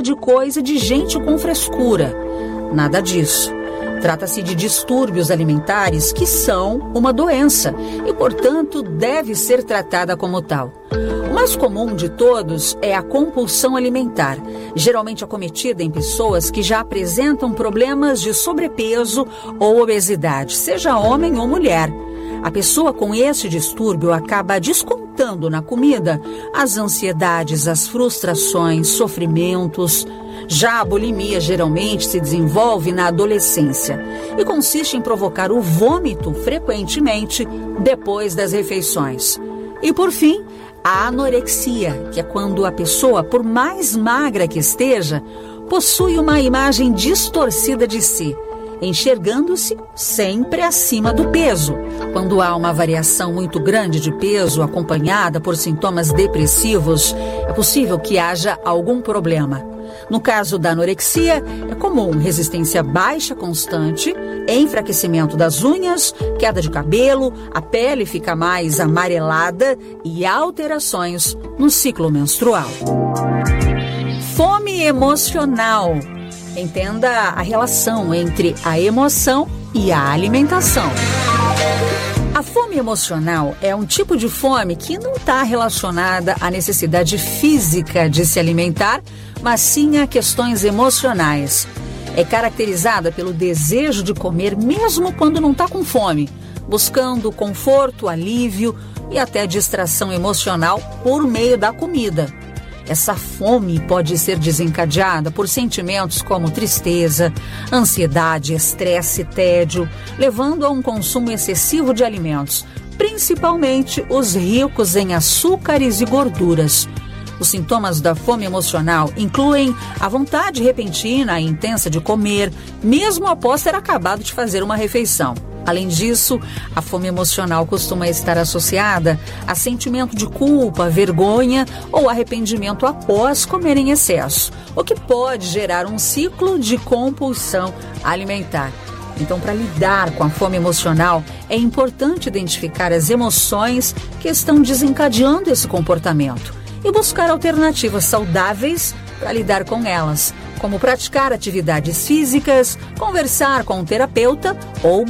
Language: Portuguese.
de coisa de gente com frescura. Nada disso. Trata-se de distúrbios alimentares que são uma doença e, portanto, deve ser tratada como tal. O mais comum de todos é a compulsão alimentar, geralmente acometida em pessoas que já apresentam problemas de sobrepeso ou obesidade, seja homem ou mulher. A pessoa com esse distúrbio acaba descontando na comida as ansiedades, as frustrações, sofrimentos. Já a bulimia geralmente se desenvolve na adolescência e consiste em provocar o vômito frequentemente depois das refeições. E por fim, a anorexia, que é quando a pessoa, por mais magra que esteja, possui uma imagem distorcida de si, enxergando-se sempre acima do peso. Quando há uma variação muito grande de peso acompanhada por sintomas depressivos, é possível que haja algum problema. No caso da anorexia, é comum resistência baixa constante, enfraquecimento das unhas, queda de cabelo, a pele fica mais amarelada e alterações no ciclo menstrual. Fome emocional. Entenda a relação entre a emoção e a alimentação. A fome emocional é um tipo de fome que não está relacionada à necessidade física de se alimentar, mas sim a questões emocionais. É caracterizada pelo desejo de comer mesmo quando não está com fome, buscando conforto, alívio e até distração emocional por meio da comida. Essa fome pode ser desencadeada por sentimentos como tristeza, ansiedade, estresse, tédio, levando a um consumo excessivo de alimentos, principalmente os ricos em açúcares e gorduras. Os sintomas da fome emocional incluem a vontade repentina e intensa de comer, mesmo após ter acabado de fazer uma refeição. Além disso, a fome emocional costuma estar associada a sentimento de culpa, vergonha ou arrependimento após comer em excesso, o que pode gerar um ciclo de compulsão alimentar. Então, para lidar com a fome emocional, é importante identificar as emoções que estão desencadeando esse comportamento e buscar alternativas saudáveis para lidar com elas, como praticar atividades físicas, conversar com um terapeuta ou